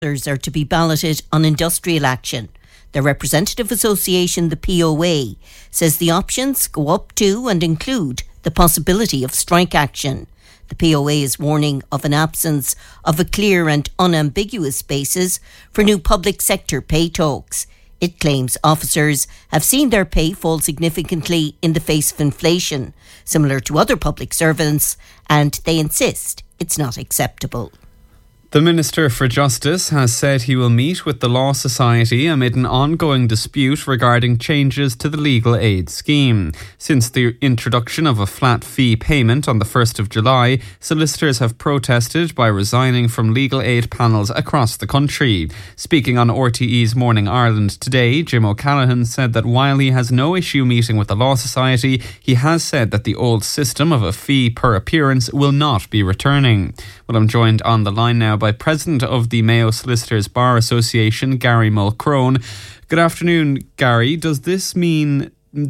Others are to be balloted on industrial action. The representative association, the POA, says the options go up to and include the possibility of strike action. The POA is warning of an absence of a clear and unambiguous basis for new public sector pay talks. It claims officers have seen their pay fall significantly in the face of inflation, similar to other public servants, and they insist it's not acceptable. The Minister for Justice has said he will meet with the Law Society amid an ongoing dispute regarding changes to the legal aid scheme. Since the introduction of a flat fee payment on the 1st of July, solicitors have protested by resigning from legal aid panels across the country. Speaking on RTE's Morning Ireland today, Jim O'Callaghan said that while he has no issue meeting with the Law Society, he has said that the old system of a fee per appearance will not be returning. Well, I'm joined on the line now by President of the Mayo Solicitors Bar Association, Gary Mulcrone. Good afternoon, Gary. Does this meeting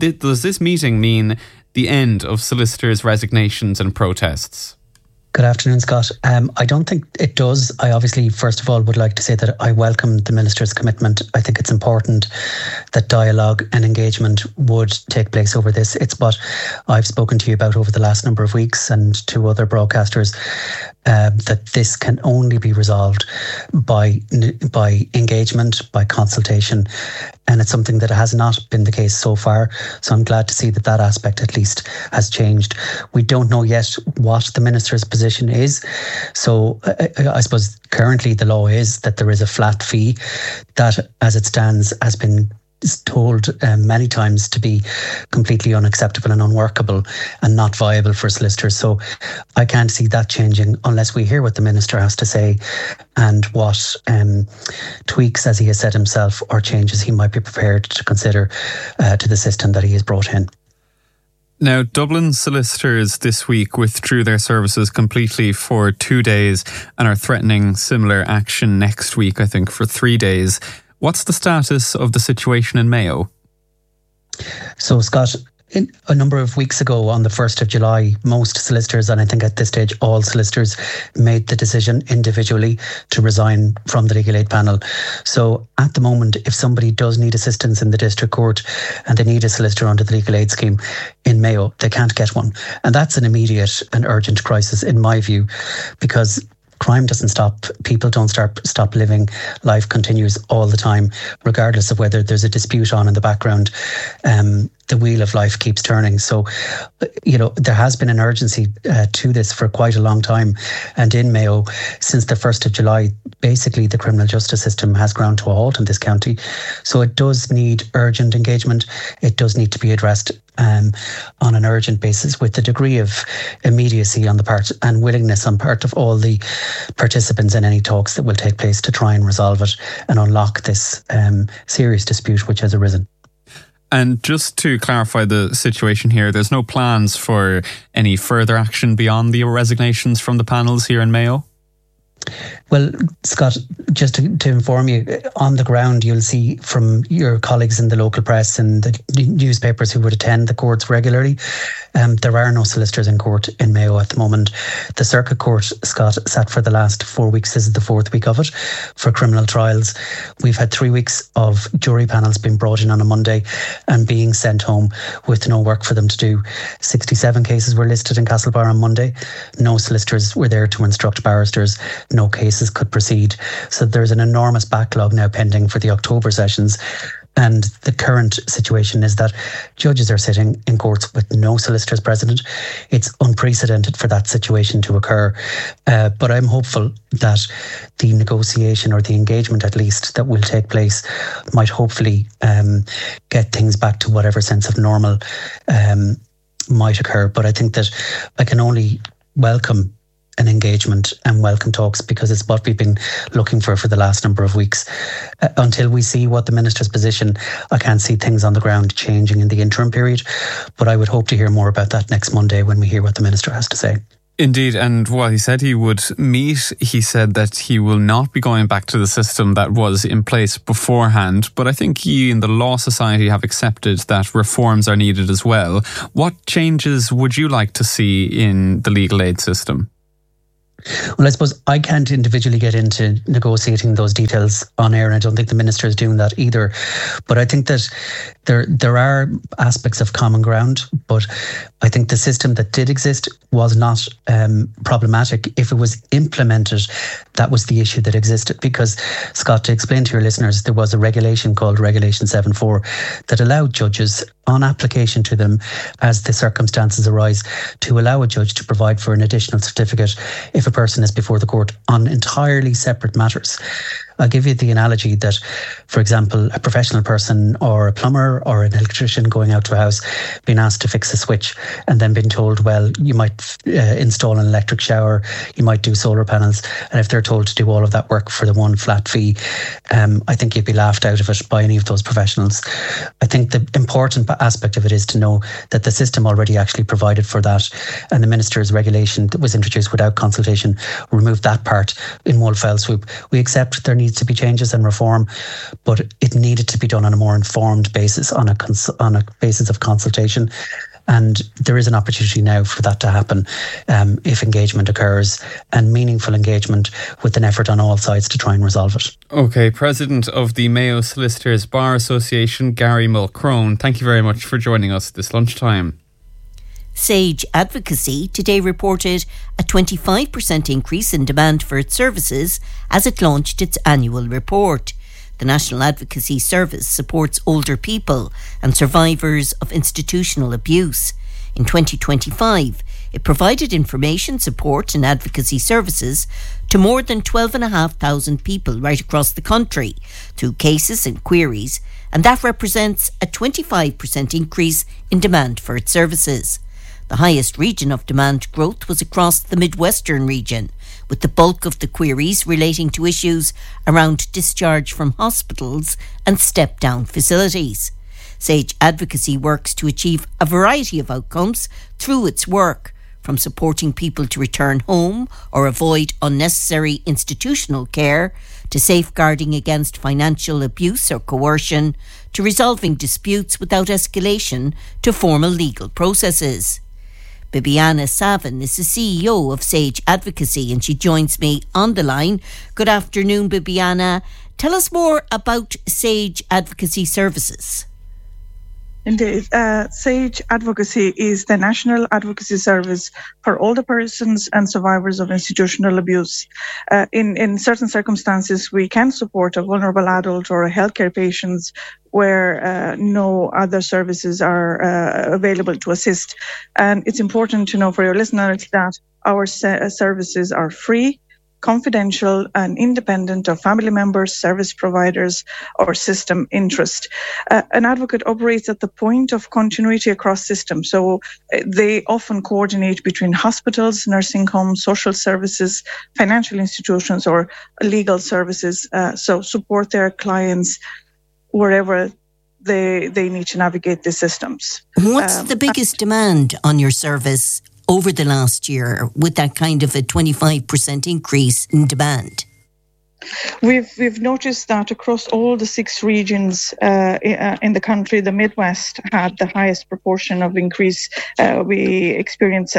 mean the end of solicitors' resignations and protests? Good afternoon, Scott. I don't think it does. I obviously, first of all, would like to say that I welcome the Minister's commitment. I think it's important that dialogue and engagement would take place over this. It's what I've spoken to you about over the last number of weeks and to other broadcasters, that this can only be resolved by engagement, by consultation, and it's something that has not been the case so far. So I'm glad to see that aspect at least has changed. We don't know yet what the Minister's position is. So I suppose currently the law is that there is a flat fee that, as it stands, has been told many times to be completely unacceptable and unworkable and not viable for solicitors. So I can't see that changing unless we hear what the Minister has to say and what tweaks, as he has said himself, or changes he might be prepared to consider to the system that he has brought in. Now, Dublin solicitors this week withdrew their services completely for 2 days and are threatening similar action next week, I think, for 3 days. What's the status of the situation in Mayo? So, Scott, a number of weeks ago on the 1st of July, most solicitors, and I think at this stage all solicitors, made the decision individually to resign from the legal aid panel. So at the moment, if somebody does need assistance in the district court and they need a solicitor under the legal aid scheme in Mayo, they can't get one. And that's an immediate and urgent crisis in my view, because crime doesn't stop. People don't stop living. Life continues all the time, regardless of whether there's a dispute on in the background. The wheel of life keeps turning. So, there has been an urgency to this for quite a long time. And in Mayo, since the 1st of July, basically the criminal justice system has ground to a halt in this county. So it does need urgent engagement. It does need to be addressed on an urgent basis with the degree of immediacy on the part and willingness on part of all the participants in any talks that will take place to try and resolve it and unlock this serious dispute which has arisen. And just to clarify the situation here, there's no plans for any further action beyond the resignations from the panels here in Mayo? Well, Scott, just to inform you, on the ground, you'll see from your colleagues in the local press and the newspapers who would attend the courts regularly, there are no solicitors in court in Mayo at the moment. The Circuit Court, Scott, sat for the last 4 weeks. This is the 4th week of it for criminal trials. We've had 3 weeks of jury panels being brought in on a Monday and being sent home with no work for them to do. 67 cases were listed in Castlebar on Monday. No solicitors were there to instruct barristers. No cases could proceed. So there's an enormous backlog now pending for the October sessions. And the current situation is that judges are sitting in courts with no solicitors present. It's unprecedented for that situation to occur. But I'm hopeful that the negotiation or the engagement, at least, that will take place might hopefully get things back to whatever sense of normal might occur. But I think that I can only welcome an engagement and welcome talks because it's what we've been looking for the last number of weeks. Until we see what the Minister's position, I can't see things on the ground changing in the interim period, but I would hope to hear more about that next Monday when we hear what the Minister has to say. Indeed, and while he said he would meet, he said that he will not be going back to the system that was in place beforehand. But I think he and the Law Society have accepted that reforms are needed as well. What changes would you like to see in the legal aid system? Well, I suppose I can't individually get into negotiating those details on air, and I don't think the Minister is doing that either. But I think that there are aspects of common ground, but I think the system that did exist was not problematic. If it was implemented, that was the issue that existed. Because, Scott, to explain to your listeners, there was a regulation called Regulation 7.4 that allowed judges, on application to them as the circumstances arise, to allow a judge to provide for an additional certificate if a person is before the court on entirely separate matters. I'll give you the analogy that, for example, a professional person or a plumber or an electrician going out to a house being asked to fix a switch and then being told, well, you might install an electric shower, you might do solar panels. And if they're told to do all of that work for the one flat fee, I think you'd be laughed out of it by any of those professionals. I think the important aspect of it is to know that the system already actually provided for that. And the Minister's regulation that was introduced without consultation removed that part in one fell swoop. We accept there needs to be changes and reform, but it needed to be done on a more informed basis, on a basis of consultation. And there is an opportunity now for that to happen if engagement occurs, and meaningful engagement with an effort on all sides to try and resolve it. OK, President of the Mayo Solicitors Bar Association, Gary Mulcrone, thank you very much for joining us this lunchtime. Sage Advocacy today reported a 25% increase in demand for its services as it launched its annual report. The National Advocacy Service supports older people and survivors of institutional abuse. In 2025, it provided information, support and advocacy services to more than 12,500 people right across the country through cases and queries, and that represents a 25% increase in demand for its services. The highest region of demand growth was across the Midwestern region, with the bulk of the queries relating to issues around discharge from hospitals and step-down facilities. Sage Advocacy works to achieve a variety of outcomes through its work, from supporting people to return home or avoid unnecessary institutional care, to safeguarding against financial abuse or coercion, to resolving disputes without escalation to formal legal processes. Bibiana Savin is the CEO of Sage Advocacy, and she joins me on the line. Good afternoon, Bibiana. Tell us more about Sage Advocacy Services. Indeed. Sage Advocacy is the national advocacy service for older persons and survivors of institutional abuse. In certain circumstances, we can support a vulnerable adult or a healthcare patient where no other services are available to assist. And it's important to know for your listeners that our services are free, confidential and independent of family members, service providers or system interest. An advocate operates at the point of continuity across systems. So they often coordinate between hospitals, nursing homes, social services, financial institutions or legal services. So support their clients wherever they need to navigate the systems. What's the biggest demand on your service over the last year with that kind of a 25% increase in demand? We've noticed that across all the 6 regions in the country, the Midwest had the highest proportion of increase. We experienced a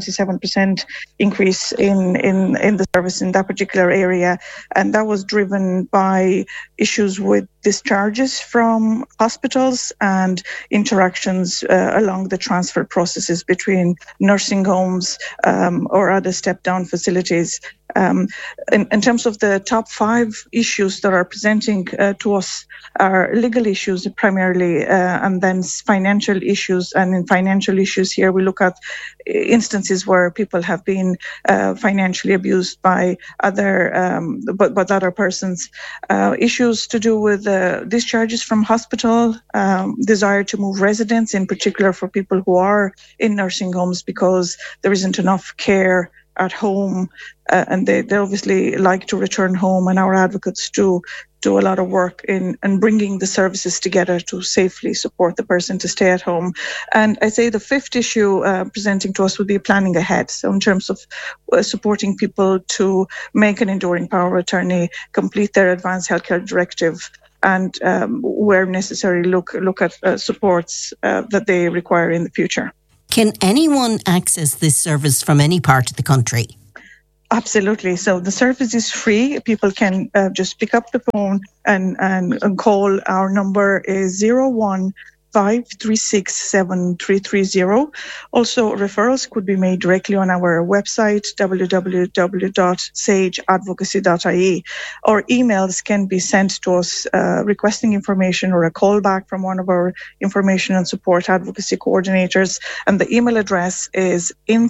77% increase in the service in that particular area, and that was driven by issues with discharges from hospitals and interactions along the transfer processes between nursing homes or other step-down facilities. In terms of the top 5 issues that are presenting to us are legal issues primarily, and then financial issues. And in financial issues here, we look at instances where people have been financially abused by other persons. Issues to do with discharges from hospital, desire to move residence, in particular for people who are in nursing homes because there isn't enough care at home, and they obviously like to return home, and our advocates do a lot of work in bringing the services together to safely support the person to stay at home. And I say the 5th issue presenting to us would be planning ahead. So in terms of supporting people to make an enduring power of attorney, complete their advanced healthcare directive, and where necessary look at supports that they require in the future. Can anyone access this service from any part of the country? Absolutely. So the service is free. People can just pick up the phone and call. Our number is 015367330. Also, referrals could be made directly on our website, www.sageadvocacy.ie, or emails can be sent to us requesting information or a call back from one of our information and support advocacy coordinators. And the email address is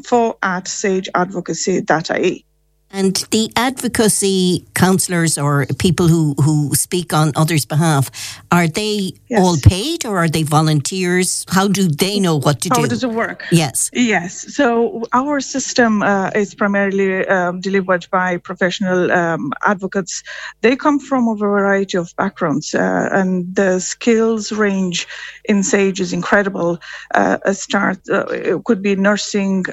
info@sageadvocacy.ie. And the advocacy counsellors or people who speak on others' behalf, are they all paid or are they volunteers? How do they know what to do? How does it work? Yes. Yes. So our system is primarily delivered by professional advocates. They come from a variety of backgrounds and the skills range in SAGE is incredible. It could be nursing,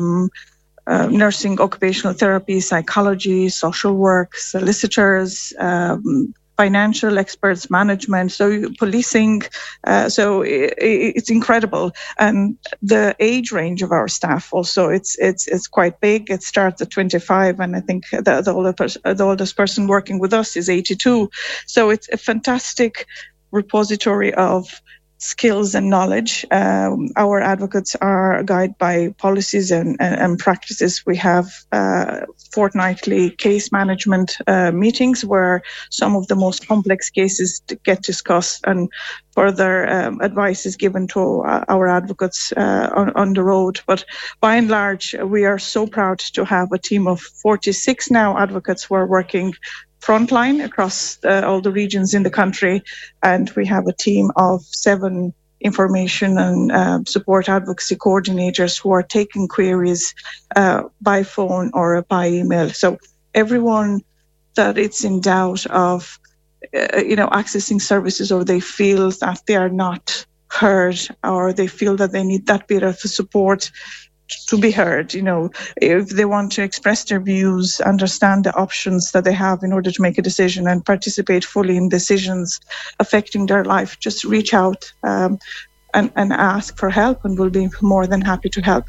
occupational therapy, psychology, social work, solicitors, financial experts, management, so policing. So it's incredible. And the age range of our staff also, it's quite big. It starts at 25, and I think the oldest person working with us is 82. So it's a fantastic repository of skills and knowledge. Our advocates are guided by policies and practices. We have fortnightly case management meetings where some of the most complex cases get discussed and further advice is given to our advocates on the road. But by and large, we are so proud to have a team of 46 now advocates who are working frontline across all the regions in the country, and we have a team of 7 information and support advocacy coordinators who are taking queries by phone or by email. So everyone that it's in doubt of accessing services, or they feel that they are not heard, or they feel that they need that bit of support to be heard, if they want to express their views, understand the options that they have in order to make a decision and participate fully in decisions affecting their life, just reach out and ask for help, and we'll be more than happy to help.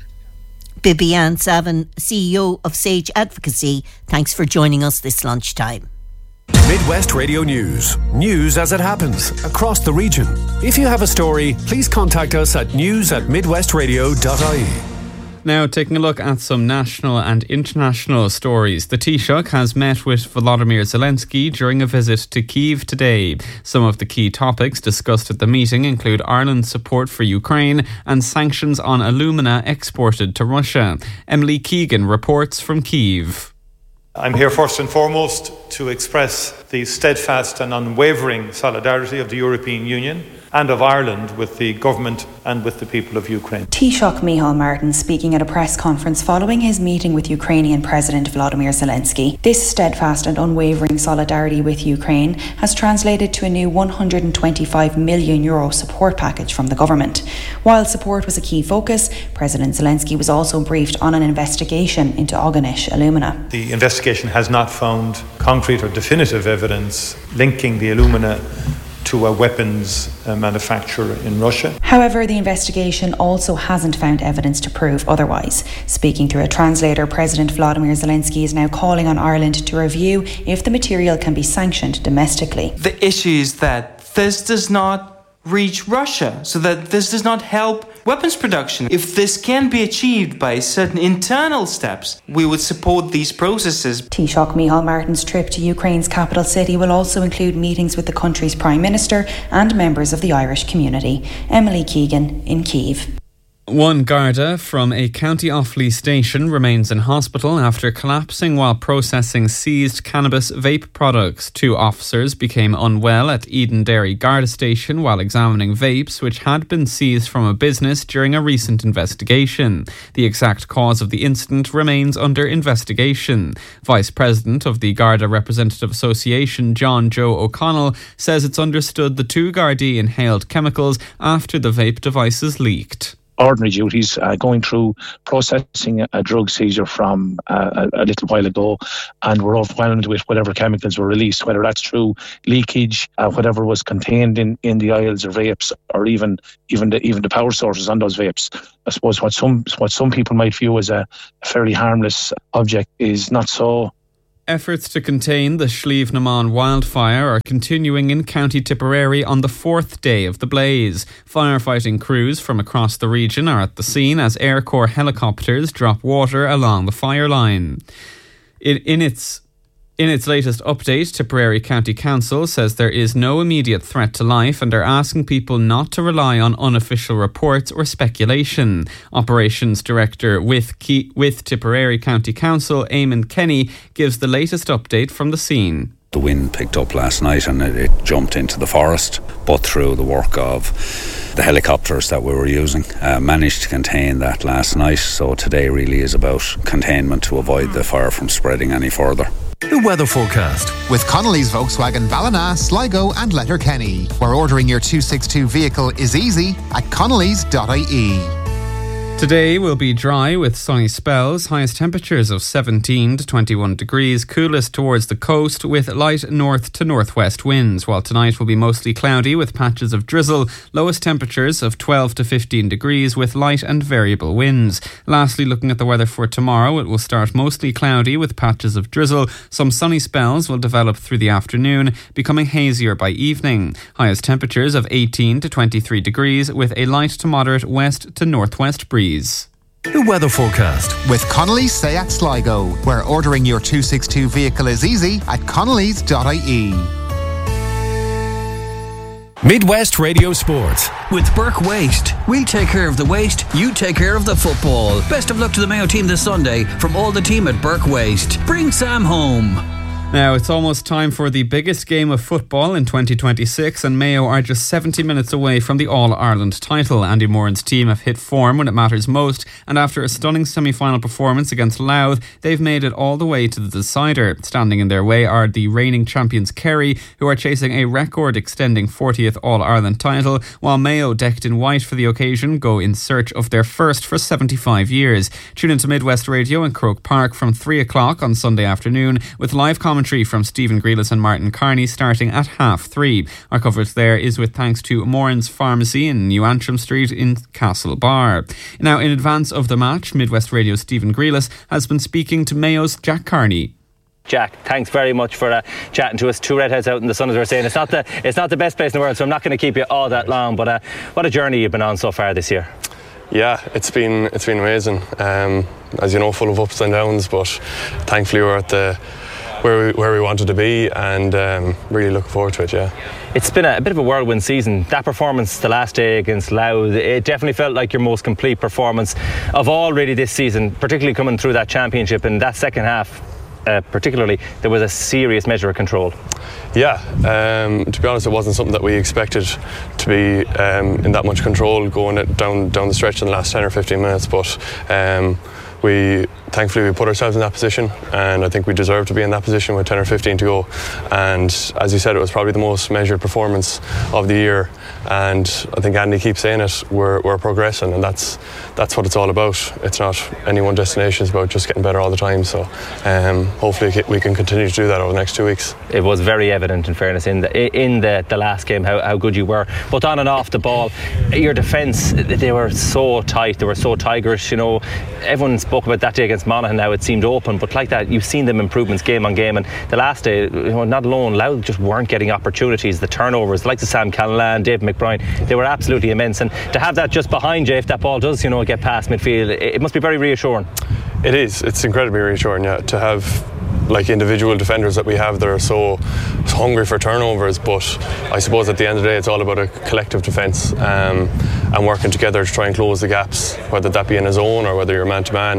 Bibiane Savin, CEO of Sage Advocacy, thanks for joining us this lunchtime. Midwest Radio News. News as it happens across the region. If you have a story, please contact us at news@midwestradio.ie. Now, taking a look at some national and international stories. The Taoiseach has met with Volodymyr Zelensky during a visit to Kyiv today. Some of the key topics discussed at the meeting include Ireland's support for Ukraine and sanctions on alumina exported to Russia. Emily Keegan reports from Kyiv. I'm here first and foremost to express the steadfast and unwavering solidarity of the European Union and of Ireland with the government and with the people of Ukraine. Taoiseach Micheál Martin speaking at a press conference following his meeting with Ukrainian President Volodymyr Zelensky. This steadfast and unwavering solidarity with Ukraine has translated to a new €125 million support package from the government. While support was a key focus, President Zelensky was also briefed on an investigation into Aughanish alumina. The investigation has not found concrete or definitive evidence linking the alumina to a weapons manufacturer in Russia. However, the investigation also hasn't found evidence to prove otherwise. Speaking through a translator, President Volodymyr Zelensky is now calling on Ireland to review if the material can be sanctioned domestically. The issue is that this does not reach Russia, so that this does not help weapons production. If this can be achieved by certain internal steps, we would support these processes. Taoiseach Micheál Martin's trip to Ukraine's capital city will also include meetings with the country's Prime Minister and members of the Irish community. Emily Keegan in Kyiv. One Garda from a County Offaly station remains in hospital after collapsing while processing seized cannabis vape products. 2 officers became unwell at Eden Dairy Garda station while examining vapes which had been seized from a business during a recent investigation. The exact cause of the incident remains under investigation. Vice President of the Garda Representative Association, John Joe O'Connell, says it's understood the 2 Gardaí inhaled chemicals after the vape devices leaked. ordinary duties, going through processing a drug seizure from a little while ago, and were overwhelmed with whatever chemicals were released, whether that's through leakage, whatever was contained in the oils or vapes, or even the power sources on those vapes. I suppose what some people might view as a fairly harmless object is not so. Efforts to contain the Slieve-na-Mon wildfire are continuing in County Tipperary on the 4th day of the blaze. Firefighting crews from across the region are at the scene as Air Corps helicopters drop water along the fire line. In its latest update, Tipperary County Council says there is no immediate threat to life and are asking people not to rely on unofficial reports or speculation. Operations Director with Tipperary County Council, Eamon Kenny, gives the latest update from the scene. The wind picked up last night and it jumped into the forest, but through the work of the helicopters that we were using, managed to contain that last night. So today really is about containment to avoid the fire from spreading any further. The weather forecast with Connolly's Volkswagen Ballina, Sligo and Letterkenny, where ordering your 262 vehicle is easy at connellys.ie. Today will be dry with sunny spells, highest temperatures of 17 to 21 degrees, coolest towards the coast with light north to northwest winds, while tonight will be mostly cloudy with patches of drizzle, lowest temperatures of 12 to 15 degrees with light and variable winds. Lastly, looking at the weather for tomorrow, it will start mostly cloudy with patches of drizzle. Some sunny spells will develop through the afternoon, becoming hazier by evening. Highest temperatures of 18 to 23 degrees with a light to moderate west to northwest breeze. The weather forecast with Connolly's Seat Sligo, where ordering your 262 vehicle is easy at connellys.ie. Midwest Radio Sport. With Burke Waste. We'll take care of the waste, you take care of the football. Best of luck to the Mayo team this Sunday from all the team at Burke Waste. Bring Sam home. Now, it's almost time for the biggest game of football in 2026, and Mayo are just 70 minutes away from the All-Ireland title. Andy Moran's team have hit form when it matters most, and after a stunning semi-final performance against Louth, they've made it all the way to the decider. Standing in their way are the reigning champions Kerry, who are chasing a record-extending 40th All-Ireland title, while Mayo, decked in white for the occasion, go in search of their first for 75 years. Tune into Midwest Radio in Croke Park from 3 o'clock on Sunday afternoon, with live commentary from Stephen Grealis and Martin Carney starting at 3:30. Our coverage there is with thanks to Moran's Pharmacy in New Antrim Street in Castlebar. Now, in advance of the match, Midwest Radio's Stephen Grealis has been speaking to Mayo's Jack Carney. Jack, thanks very much for chatting to us. Two redheads out in the sun, as we were saying. It's not the best place in the world, so I'm not going to keep you all that long. But what a journey you've been on so far this year. Yeah, it's been amazing. As you know, full of ups and downs, but thankfully we're at where we wanted to be, and really looking forward to it. Yeah, it's been a bit of a whirlwind season. That performance the last day against Louth, it definitely felt like your most complete performance of all really this season, particularly coming through that championship. And that second half particularly, there was a serious measure of control. Yeah, to be honest, it wasn't something that we expected to be in that much control going down the stretch in the last 10 or 15 minutes, but thankfully we put ourselves in that position, and I think we deserve to be in that position with 10 or 15 to go. And as you said, it was probably the most measured performance of the year, and I think Andy keeps saying it, we're progressing, and that's what it's all about. It's not any one destination, it's about just getting better all the time. So hopefully we can continue to do that over the next 2 weeks. It was very evident, in fairness, in the last game how good you were, both on and off the ball. Your defence, they were so tight, they were so tigerish. You know, everyone spoke about that day against Monaghan. Now it seemed open, but like that, you've seen them improvements game on game. And the last day, you know, not alone, Louth just weren't getting opportunities. The turnovers, like the Sam Callan, Dave McBride, they were absolutely immense. And to have that just behind you, if that ball does, get past midfield, it must be very reassuring. It is. It's incredibly reassuring, yeah, to have like individual defenders that we have that are so hungry for turnovers. But I suppose at the end of the day, it's all about a collective defence and working together to try and close the gaps, whether that be in a zone or whether you're man to man.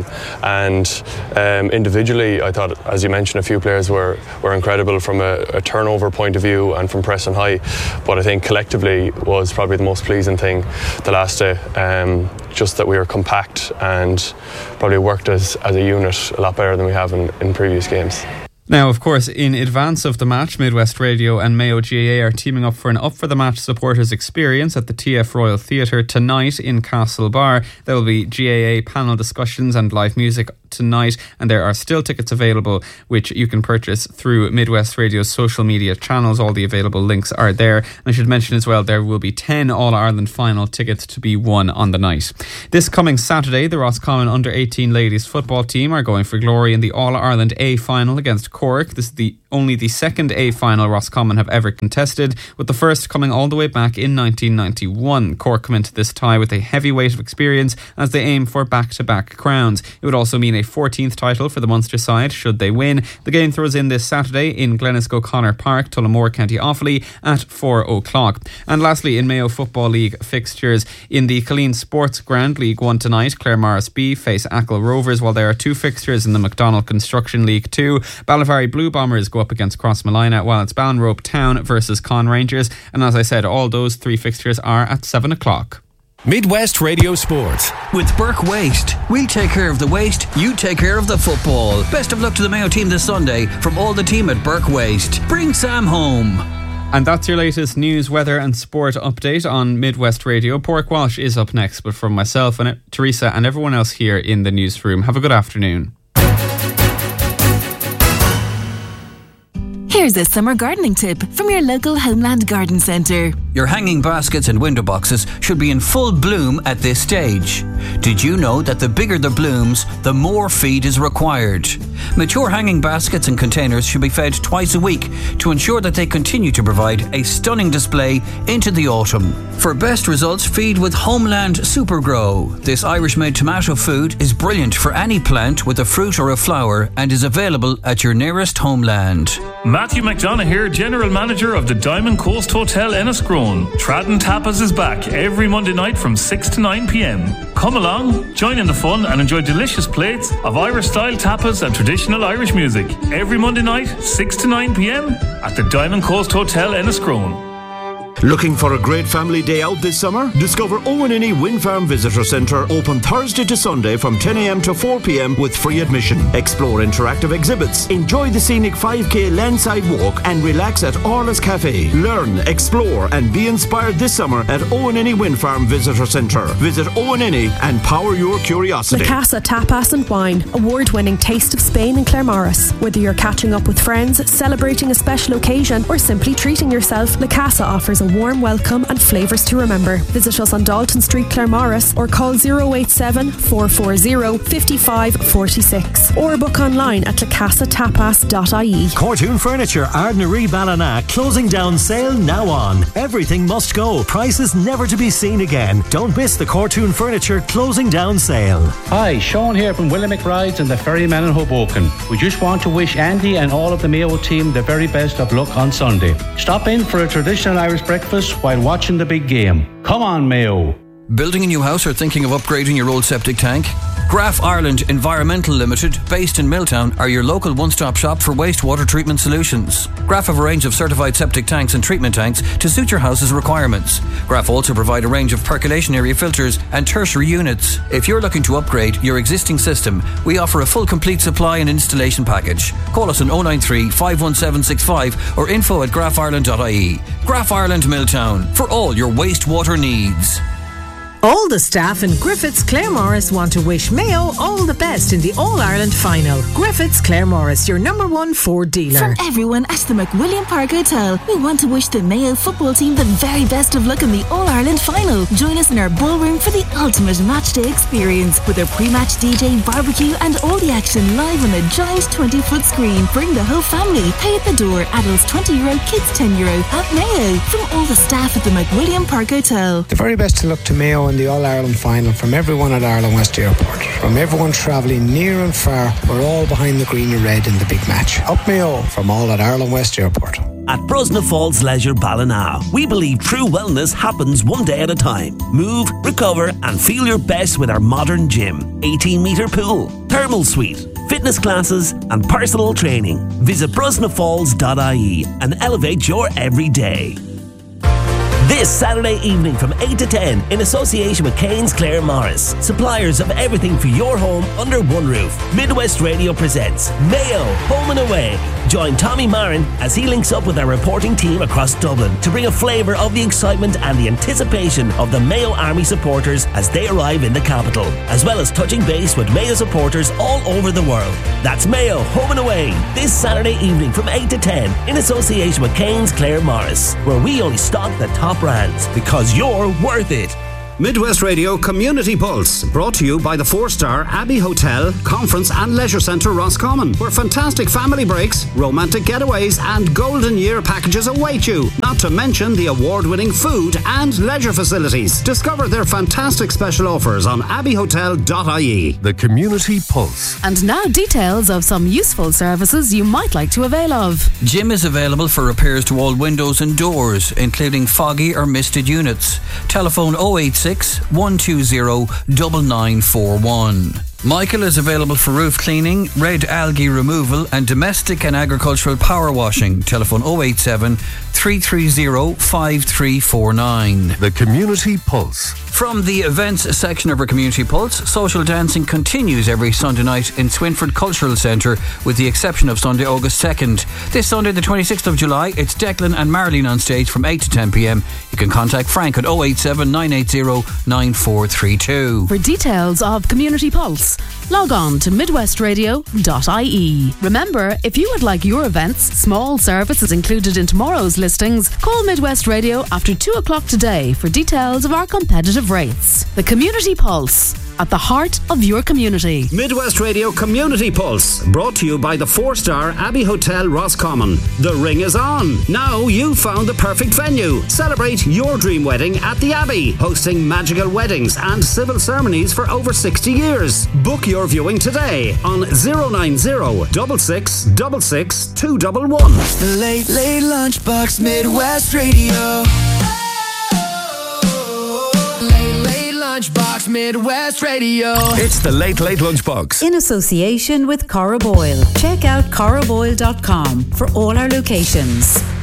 And individually, I thought, as you mentioned, a few players were incredible from a turnover point of view and from pressing high. But I think collectively was probably the most pleasing thing the last day. Just that we were compact and probably worked as a unit a lot better than we have in previous games. Now, of course, in advance of the match, Midwest Radio and Mayo GAA are teaming up for an Up for the Match supporters experience at the TF Royal Theatre tonight in Castlebar. There will be GAA panel discussions and live music tonight, and there are still tickets available which you can purchase through Midwest Radio's social media channels. All the available links are there. And I should mention as well, there will be 10 All-Ireland final tickets to be won on the night. This coming Saturday, the Roscommon Under-18 ladies football team are going for glory in the All-Ireland A final against Cork. This is only the second A final Roscommon have ever contested, with the first coming all the way back in 1991. Cork come into this tie with a heavy weight of experience as they aim for back-to-back crowns. It would also mean a 14th title for the Munster side should they win. The game throws in this Saturday in Glenisco O'Connor Park, Tullamore, County Offaly at 4 o'clock. And lastly, in Mayo Football League fixtures, in the Colleen Sports Grand League 1 tonight, Claremorris B face Achill Rovers, while there are two fixtures in the McDonald Construction League 2. Ballivary Blue Bombers go up against Crossmolina, while it's Ballinrobe Town versus Con Rangers. And as I said, all those three fixtures are at 7 o'clock. Midwest Radio Sport. With Burke Waste. We'll take care of the waste, you take care of the football. Best of luck to the Mayo team this Sunday from all the team at Burke Waste. Bring Sam home. And that's your latest news, weather and sport update on Midwest Radio. Pork Walsh is up next, but from myself and Teresa and everyone else here in the newsroom, have a good afternoon. Here's a summer gardening tip from your local Homeland Garden Centre. Your hanging baskets and window boxes should be in full bloom at this stage. Did you know that the bigger the blooms, the more feed is required? Mature hanging baskets and containers should be fed twice a week to ensure that they continue to provide a stunning display into the autumn. For best results, feed with Homeland Super Grow. This Irish-made tomato food is brilliant for any plant with a fruit or a flower and is available at your nearest Homeland. Matthew McDonough here, General Manager of the Diamond Coast Hotel Enniscrone. Tradden Tapas is back every Monday night from 6 to 9 p.m. Come along, join in the fun and enjoy delicious plates of Irish-style tapas and traditional Irish music. Every Monday night, 6 to 9 p.m. at the Diamond Coast Hotel Enniscrone. Looking for a great family day out this summer? Discover Owenini Wind Farm Visitor Centre, open Thursday to Sunday from 10 a.m. to 4 p.m. with free admission. Explore interactive exhibits, enjoy the scenic 5k landside walk and relax at Orla's Cafe. Learn, explore and be inspired this summer at Owenini Wind Farm Visitor Centre. Visit Owenini and power your curiosity. La Casa Tapas and Wine, award-winning taste of Spain in Claremorris. Whether you're catching up with friends, celebrating a special occasion or simply treating yourself, La Casa offers a warm welcome and flavours to remember. Visit us on Dalton Street, Claremorris, or call 087 440 5546 or book online at lacasatapas.ie. Cortoon Furniture, Ardnaree Ballina, closing down sale now on. Everything must go. Prices never to be seen again. Don't miss the Cortoon Furniture closing down sale. Hi, Sean here from Willie McBride's and the Ferryman in Hoboken. We just want to wish Andy and all of the Mayo team the very best of luck on Sunday. Stop in for a traditional Irish breakfast while watching the big game. Come on, Mayo. Building a new house or thinking of upgrading your old septic tank? Graf Ireland Environmental Limited, based in Milltown, are your local one-stop shop for wastewater treatment solutions. Graf have a range of certified septic tanks and treatment tanks to suit your house's requirements. Graf also provide a range of percolation area filters and tertiary units. If you're looking to upgrade your existing system, we offer a full complete supply and installation package. Call us on 093 51765 or info@grafireland.ie. Graf Ireland Milltown, for all your wastewater needs. All the staff in Griffiths Claremorris want to wish Mayo all the best in the All-Ireland final. Griffiths Claremorris, your number one Ford dealer. From everyone at the McWilliam Park Hotel, we want to wish the Mayo football team the very best of luck in the All-Ireland final. Join us in our ballroom for the ultimate matchday experience with a pre-match DJ, barbecue and all the action live on a giant 20-foot screen. Bring the whole family. Pay at the door. Adults €20, kids €10 at Mayo. From all the staff at the McWilliam Park Hotel. The very best of luck to Mayo in the All-Ireland final from everyone at Ireland West Airport. From everyone travelling near and far, we're all behind the green and red in the big match. Up Mayo from all at Ireland West Airport. At Brosna Falls Leisure Ballina, we believe true wellness happens one day at a time. Move, recover and feel your best with our modern gym, 18-metre pool, thermal suite, fitness classes and personal training. Visit brosnafalls.ie and elevate your everyday. This Saturday evening from 8 to 10 in association with Kane's Clare Morris, suppliers of everything for your home under one roof. Midwest Radio presents Mayo Home and Away. Join Tommy Marin as he links up with our reporting team across Dublin to bring a flavour of the excitement and the anticipation of the Mayo Army supporters as they arrive in the capital, as well as touching base with Mayo supporters all over the world. That's Mayo Home and Away this Saturday evening from 8 to 10 in association with Kane's Clare Morris, where we only stock the top brands because you're worth it. Midwest Radio Community Pulse, brought to you by the 4-star Abbey Hotel, Conference and Leisure Centre Roscommon, where fantastic family breaks, romantic getaways and golden year packages await you, not to mention the award-winning food and leisure facilities. Discover their fantastic special offers on abbeyhotel.ie. The Community Pulse. And now details of some useful services you might like to avail of. Jim is available for repairs to all windows and doors, including foggy or misted units. Telephone 086 120 9941. Michael is available for roof cleaning, red algae removal and domestic and agricultural power washing. Telephone 087 330 5349. The Community Pulse. From the events section of our Community Pulse, social dancing continues every Sunday night in Swinford Cultural Centre, with the exception of Sunday, August 2nd. This Sunday, the 26th of July, it's Declan and Marlene on stage from 8 to 10 p.m. You can contact Frank at 087 980 9432. For details of Community Pulse, log on to midwestradio.ie. Remember, if you would like your events, small services included in tomorrow's listings, call Midwest Radio after 2 o'clock today for details of our competitive rates. The Community Pulse, at the heart of your community. Midwest Radio Community Pulse, brought to you by the 4-star Abbey Hotel Roscommon. The ring is on. Now you've found the perfect venue. Celebrate your dream wedding at the Abbey, hosting magical weddings and civil ceremonies for over 60 years. Book your viewing today on 090 66 66 211. The Late Late Lunchbox, Midwest Radio. Lunchbox, Midwest Radio. It's the Late Late Lunchbox. In association with Cora Boyle. Check out coraboyle.com for all our locations.